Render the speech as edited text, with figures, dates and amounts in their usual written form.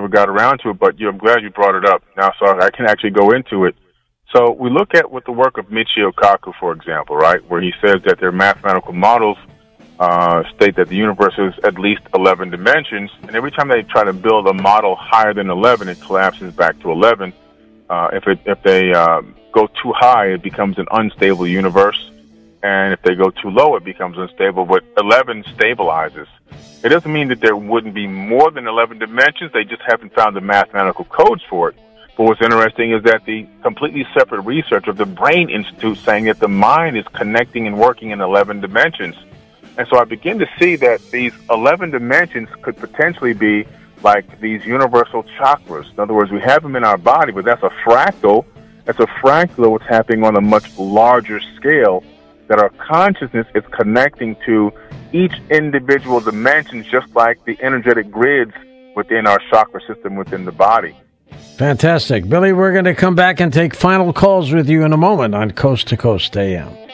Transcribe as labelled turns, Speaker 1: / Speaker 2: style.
Speaker 1: never got around to it, but I'm glad you brought it up now, so I can actually go into it. So we look at with the work of Michio Kaku, for example, right, where he says that their mathematical models state that the universe is at least 11 dimensions, and every time they try to build a model higher than 11, it collapses back to 11. If they go too high, it becomes an unstable universe, and if they go too low, it becomes unstable. But 11 stabilizes. It doesn't mean that there wouldn't be more than 11 dimensions. They just haven't found the mathematical codes for it. But what's interesting is that the completely separate research of the Brain Institute saying that the mind is connecting and working in 11 dimensions. And so I begin to see that these 11 dimensions could potentially be like these universal chakras. In other words, we have them in our body, but that's a fractal. That's a fractal of what's happening on a much larger scale, that our consciousness is connecting to each individual dimension, just like the energetic grids within our chakra system within the body.
Speaker 2: Fantastic. Billy, we're going to come back and take final calls with you in a moment on Coast to Coast AM.